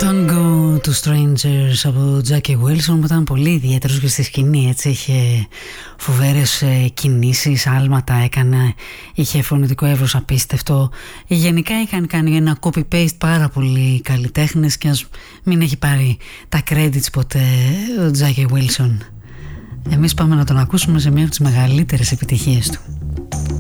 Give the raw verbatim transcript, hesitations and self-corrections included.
Tango to Strangers από Jackie Wilson, που ήταν πολύ ιδιαίτερος και στη σκηνή, έτσι, είχε φοβέρες κινήσεις, άλματα έκανε, είχε φωνητικό εύρος απίστευτο. Γενικά είχαν κάνει ένα copy-paste πάρα πολύ καλλιτέχνες, και ας μην έχει πάρει τα credits ποτέ ο Jackie Wilson. Εμείς πάμε να τον ακούσουμε σε μια από τις μεγαλύτερες επιτυχίες του.